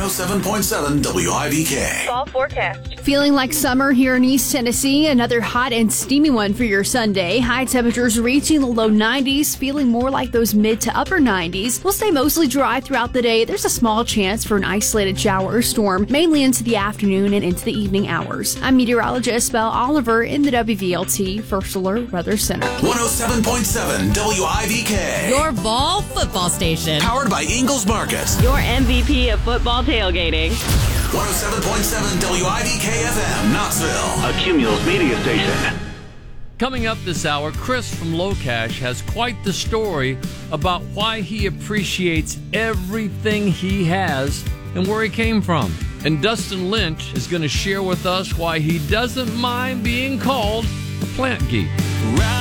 107.7 WIVK. Fall forecast. Feeling like summer here in East Tennessee. Another hot and steamy one for your Sunday. High temperatures reaching the low 90s, feeling more like those mid to upper 90s. We'll stay mostly dry throughout the day. There's a small chance for an isolated shower or storm, mainly into the afternoon and into the evening hours. I'm meteorologist Belle Oliver in the WVLT First Alert Weather Center. 107.7 WIVK. Your Ball football station. Powered by Ingalls Market. Your MVP of football tailgating. 107.7 WIVK FM, Knoxville. A Cumulus media station. Coming up this hour, Chris from Locash has quite the story about why he appreciates everything he has and where he came from. And Dustin Lynch is going to share with us why he doesn't mind being called a plant geek.